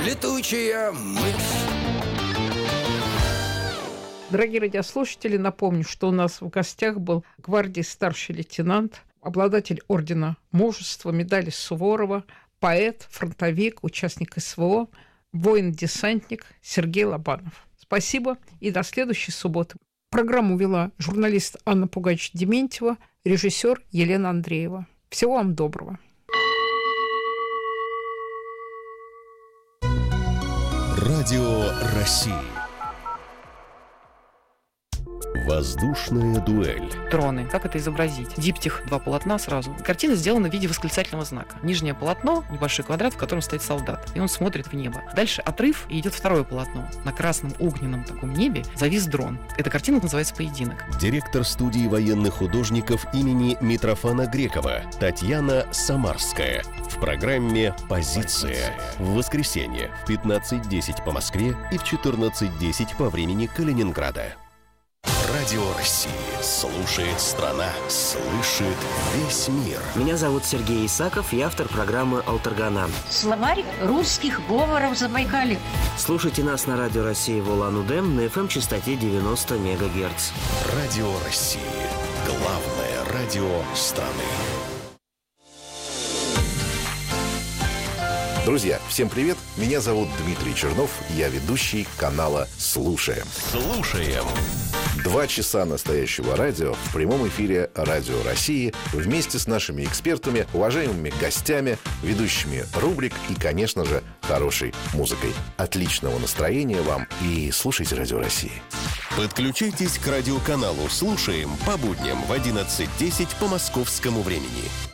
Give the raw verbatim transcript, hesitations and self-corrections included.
летучая мышь. Дорогие радиослушатели, напомню, что у нас в гостях был гвардии старший лейтенант, обладатель ордена Мужества, медали Суворова, поэт, фронтовик, участник СВО, воин-десантник Сергей Лобанов. Спасибо и до следующей субботы. Программу вела журналист Анна Пугач-Дементьева, режиссер Елена Андреева. Всего вам доброго. Радио России. Воздушная дуэль. Дроны. Как это изобразить? Диптих, два полотна сразу. Картина сделана в виде восклицательного знака. Нижнее полотно, небольшой квадрат, в котором стоит солдат. И он смотрит в небо. Дальше отрыв, и идет второе полотно. На красном огненном таком небе завис дрон. Эта картина называется «Поединок». Директор студии военных художников имени Митрофана Грекова Татьяна Самарская. В программе «Позиция». В воскресенье в пятнадцать десять по Москве и в четырнадцать десять по времени Калининграда. Радио России. Слушает страна. Слышит весь мир. Меня зовут Сергей Исаков, я автор программы «Алтаргана». Словарь русских говоров Забайкалья. Слушайте нас на Радио России в Улан-Удэ на эф эм-частоте девяносто мегагерц. Радио России. Главное радио страны. Друзья, всем привет! Меня зовут Дмитрий Чернов, я ведущий канала «Слушаем». Слушаем. Два часа настоящего радио в прямом эфире Радио России вместе с нашими экспертами, уважаемыми гостями, ведущими рубрик и, конечно же, хорошей музыкой. Отличного настроения вам и слушайте Радио России. Подключайтесь к радиоканалу «Слушаем» по будням в одиннадцать десять по московскому времени.